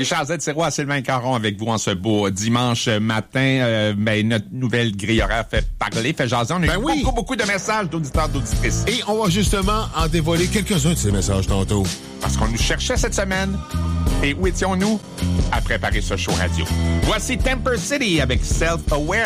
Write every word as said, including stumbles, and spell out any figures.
Richard Z. Sirois, Sylvain Caron avec vous en ce beau dimanche matin. Euh, ben, notre nouvelle grille horaire fait parler, fait jaser. On a ben eu oui. beaucoup, beaucoup de messages d'auditeurs, d'auditrices. Et on va justement en dévoiler quelques-uns de ces messages tantôt. Parce qu'on nous cherchait cette semaine. Et où étions-nous? À préparer ce show radio. Voici Temper City avec Self-Aware.